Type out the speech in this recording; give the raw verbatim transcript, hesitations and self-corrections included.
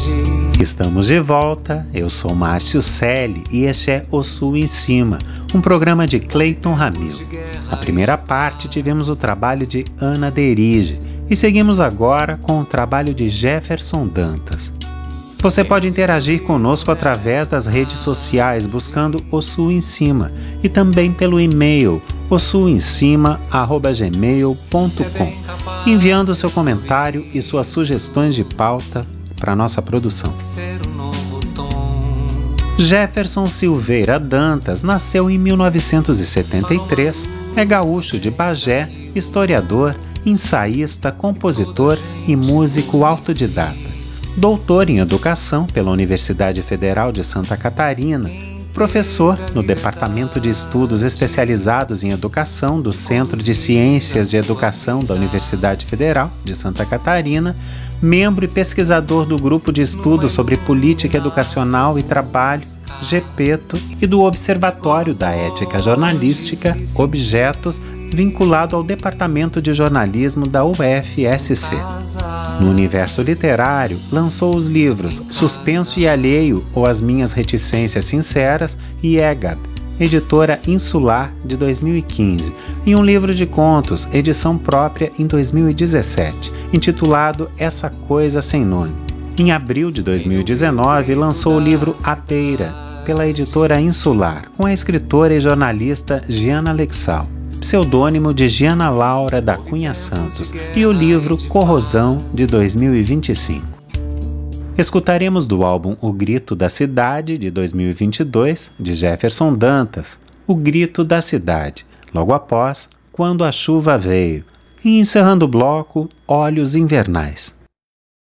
Estamos de volta, eu sou Márcio Selle e este é O Sul em Cima, um programa de Cleiton Ramil. Na primeira parte tivemos o trabalho de Ana Derige e seguimos agora com o trabalho de Jefferson Dantas. Você pode interagir conosco através das redes sociais buscando O Sul em Cima e também pelo e-mail o sul em cima arroba gmail ponto com, enviando seu comentário e suas sugestões de pauta para nossa produção. Jefferson Silveira Dantas nasceu em mil novecentos e setenta e três, é gaúcho de Bagé, historiador, ensaísta, compositor e músico autodidata. Doutor em Educação pela Universidade Federal de Santa Catarina, professor no Departamento de Estudos Especializados em Educação do Centro de Ciências de Educação da Universidade Federal de Santa Catarina, membro e pesquisador do Grupo de Estudos sobre Política Educacional e Trabalho, GEPETO, e do Observatório da Ética Jornalística, Objetos, vinculado ao Departamento de Jornalismo da U F S C. No universo literário, lançou os livros Suspenso e Alheio ou As Minhas Reticências Sinceras e Egab, editora Insular, de dois mil e quinze, e um livro de contos, edição própria em dois mil e dezessete, intitulado Essa Coisa Sem Nome. Em abril de dois mil e dezenove, lançou o livro A Beira, pela editora Insular, com a escritora e jornalista Giana Lexal, pseudônimo de Giana Laura da Cunha Santos, e o livro Corrosão, de dois mil e vinte e cinco. Escutaremos do álbum O Grito da Cidade, de dois mil e vinte e dois, de Jefferson Dantas, O Grito da Cidade, logo após Quando a Chuva Veio, e encerrando o bloco, Olhos Invernais.